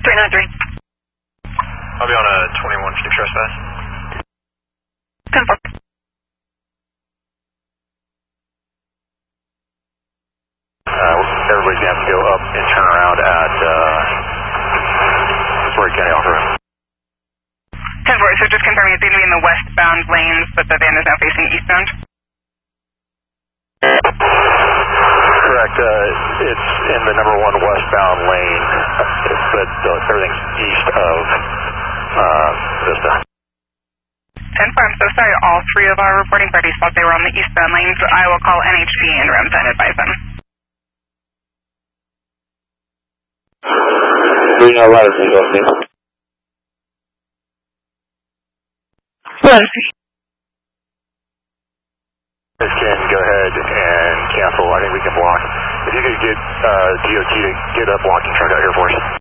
393. I'll be on a 21 Keep Trespass. 10-4. Everybody's going to have to go up and turn around at Missouri County Off-Road. 10-4, so just confirming it's going to be in the westbound lanes, but the van is now facing eastbound? Correct. It's in the number 1 westbound lane, but everything's east of Vista. 10-4, I'm so sorry. All 3 of our reporting parties thought they were on the eastbound lanes. I will call NHB and REMS and advise them. We know letters in go, please. Letters. Can go ahead and cancel. I think we can block. If you could get DOT to get a blocking truck out here for us.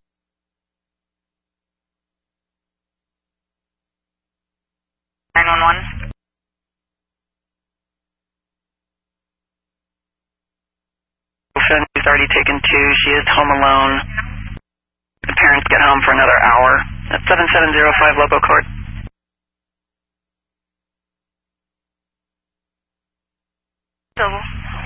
She's already taken 2. She is home alone. The parents get home for another hour. That's 7705 Lobo Court. Double.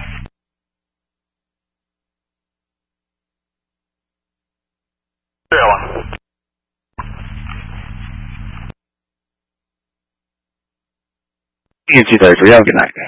ENC33, have a good night.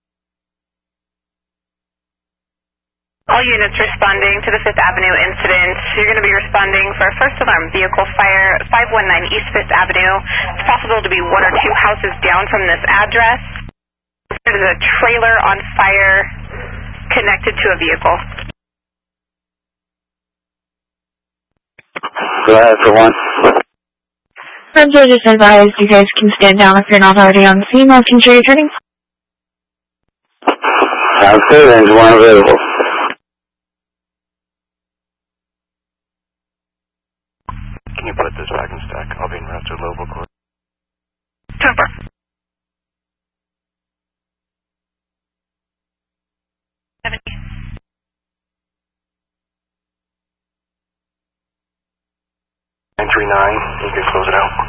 All units responding to the 5th Avenue incident. You're going to be responding for a first alarm vehicle fire, 519 East 5th Avenue. It's possible to be 1 or 2 houses down from this address. There's a trailer on fire connected to a vehicle. Go ahead for 1. Renzo just advised you guys can stand down if you're not already on the scene. Making sure you're turning. Sounds good, there's 1 available. Can you put this back in stack? I'll be in route to Lobo Court. 10-4. 70. 939, you can close it out.